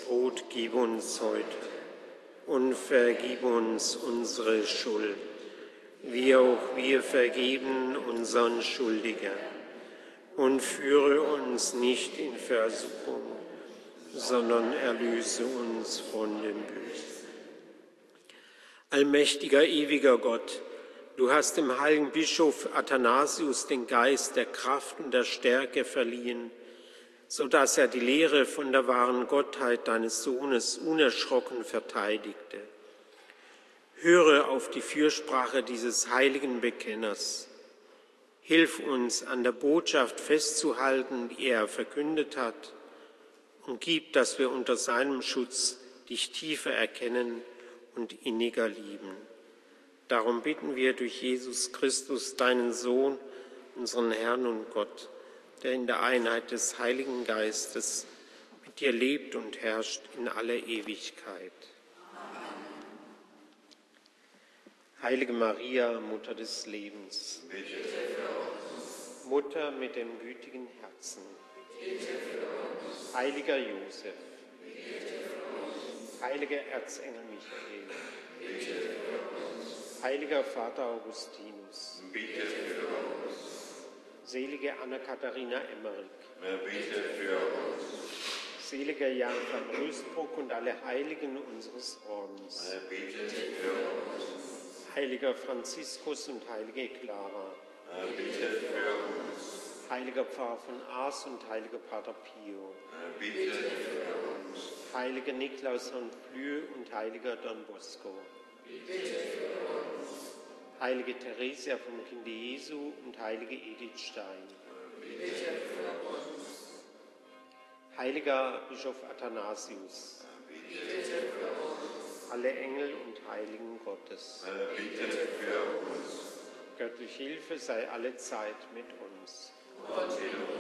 Brot gib uns heute und vergib uns unsere Schuld, wie auch wir vergeben unseren Schuldigern. Und führe uns nicht in Versuchung, sondern erlöse uns von dem Bösen. Allmächtiger, ewiger Gott, du hast dem heiligen Bischof Athanasius den Geist der Kraft und der Stärke verliehen, so dass er die Lehre von der wahren Gottheit deines Sohnes unerschrocken verteidigte. Höre auf die Fürsprache dieses heiligen Bekenners. Hilf uns, an der Botschaft festzuhalten, die er verkündet hat, und gib, dass wir unter seinem Schutz dich tiefer erkennen und inniger lieben. Darum bitten wir durch Jesus Christus, deinen Sohn, unseren Herrn und Gott, der in der Einheit des Heiligen Geistes mit dir lebt und herrscht in aller Ewigkeit. Heilige Maria, Mutter des Lebens, bitte für uns. Mutter mit dem gütigen Herzen, bitte für uns. Heiliger Josef, bitte für uns. Heiliger Erzengel Michael, bitte für uns. Heiliger Vater Augustinus, bitte für uns. Selige Anna-Katharina Emmerich, bitte für uns. Seliger Jan van Rösbroek und alle Heiligen unseres Ordens, bitte für uns. Heiliger Franziskus und heilige Clara, bitte für uns. Heiliger Pfarrer von Ars und heiliger Pater Pio, bitte für uns. Heiliger Niklaus von Flüe und heiliger Don Bosco, bitte für uns. Heilige Theresia vom Kinde Jesu und heilige Edith Stein, bitte für uns. Heiliger Bischof Athanasius, bitte für uns. Alle Engel und Heiligen Gottes, bitte für uns. Göttliche Hilfe sei alle Zeit mit uns. Und